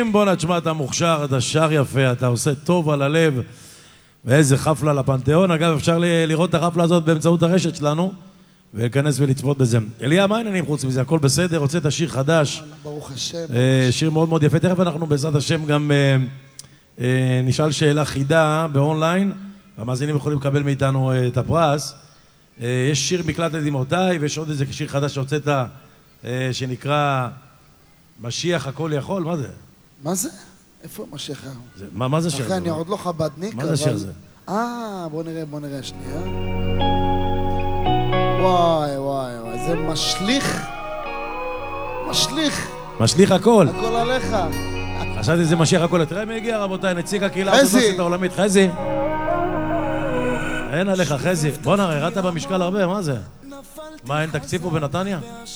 מדהים, בוא נשמע, אתה מוכשר, אתה שר יפה, אתה עושה טוב על הלב, ואיזה חפלה לפנתיאון. אגב, אפשר לראות את החפלה הזאת באמצעות הרשת שלנו, ולהיכנס ולצפות בזה. אליה, מה העניינים חוץ מזה? הכל בסדר, הוצאת שיר חדש. ברוך השם. שיר מאוד מאוד יפה. תכף אנחנו בעזרת השם גם נשאל שאלה חידה באונליין, והמאזינים יכולים לקבל מאיתנו את הפרס. יש שיר מקלט לדמעותיי, ויש עוד איזה שיר חדש שהוצאת, שנקרא משיח הכל יכול. מה זה? מה זה? איפה משיח? מה זה שיר? אחי, אני עוד לא חבדניק. מה זה שיר זה? בוא נראה שנייה. וואי, זה משליך הכל. הכל עליך. חשבתי זה משיח הכל. תראה מי הגיע, רבותיי, נציג הקהילה האורתודוקסית העולמית. חזי. אין עליך, חזי. בוא נראה, הראת במשקל הרבה, מה זה? מה, אין תקציב פה בנתניה?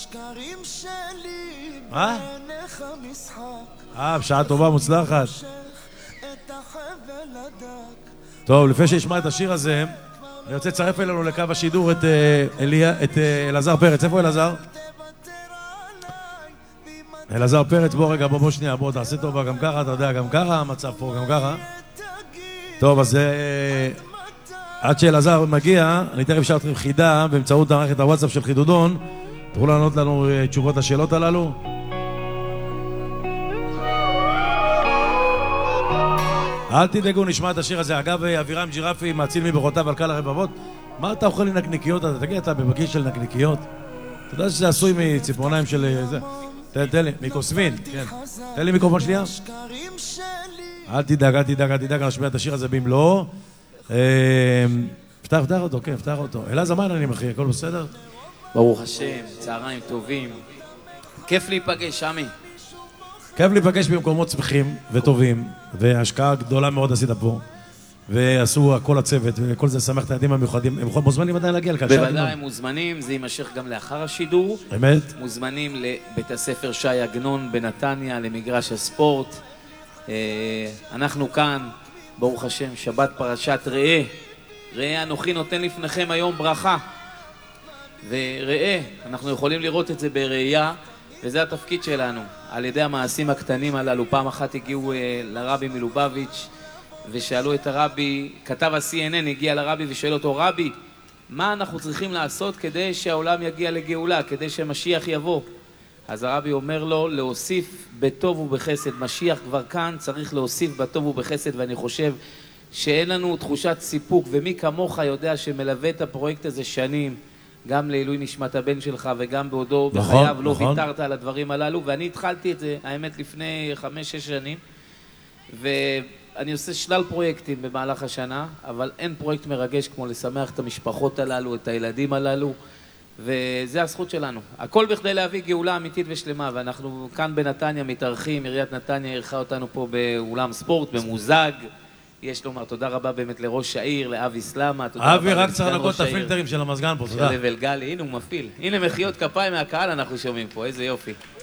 בשעה טובה, מוצלחת. טוב, לפני שישמע את השיר הזה, אני רוצה לצרף אלינו לקו השידור את אלעזר פרץ. איפה אלעזר? אלעזר פרץ, בוא שנייה, בוא תעשה טובה גם ככה, אתה יודע, גם ככה המצב פה, גם ככה. טוב, אז עד שאלעזר מגיע, אני תכף אשאל אתכם חידה באמצעות מערכת הוואטסאפ של חידודון. תוכלו לענות לנו תשובות לשאלות הללו. אל תדאגו, נשמע את השיר הזה. אגב, אבירם ג'ירפי מאציל מברכותיו על קהל הרבבות. מה אתה אוכל עם נקניקיות? תגיד, אתה בבגיש של נקניקיות? אתה יודע שזה עשוי מציפורניים של זה? תן לי, מקוסמין, כן. תן לי מיקרופון שנייה. אל תדאג, נשמע את השיר הזה במלואו. פתח אותו, כן, פתח אותו. אלעזר, מה אני אחי? הכל בסדר? ברוך השם, צהריים טובים. כיף להיפגש, עמי. כיף להיפגש במקומות שמחים וטובים, והשקעה גדולה מאוד עשית פה, ועשו כל הצוות, וכל זה שמח את הילדים המיוחדים. הם מוזמנים עדיין להגיע לכאן. בוודאי, הם מוזמנים, זה יימשך גם לאחר השידור. אמת? מוזמנים לבית הספר שי עגנון בנתניה, למגרש הספורט. אנחנו כאן, ברוך השם, שבת פרשת ראה. ראה אנוכי נותן לפניכם היום ברכה. וראה, אנחנו יכולים לראות את זה בראייה, וזה התפקיד שלנו. על ידי המעשים הקטנים הללו, פעם אחת הגיעו לרבי מלובביץ' ושאלו את הרבי, כתב ה-CNN, הגיע לרבי ושאל אותו, רבי, מה אנחנו צריכים לעשות כדי שהעולם יגיע לגאולה, כדי שמשיח יבוא? אז הרבי אומר לו, להוסיף בטוב ובחסד. משיח כבר כאן, צריך להוסיף בטוב ובחסד, ואני חושב שאין לנו תחושת סיפוק, ומי כמוך יודע שמלווה את הפרויקט הזה שנים, גם לעילוי נשמת הבן שלך וגם בעודו בחייו, לא ויתרת על הדברים הללו, ואני התחלתי את זה, האמת, לפני 5-6 שנים, ואני עושה שלל פרויקטים במהלך השנה, אבל אין פרויקט מרגש כמו לשמח את המשפחות הללו, את הילדים הללו, וזה הזכות שלנו. הכל בכדי להביא גאולה אמיתית ושלמה, ואנחנו כאן בנתניה מתארחים, עיריית נתניה ערכה אותנו פה באולם ספורט, במוזג. יש לומר תודה רבה באמת לראש העיר, לאבי סלמה. אבי, רק צריך לנקות את הפילטרים של המזגן פה, תודה. של לבל גלי, הנה הוא מפעיל. הנה מחיאות כפיים מהקהל אנחנו שומעים פה, איזה יופי.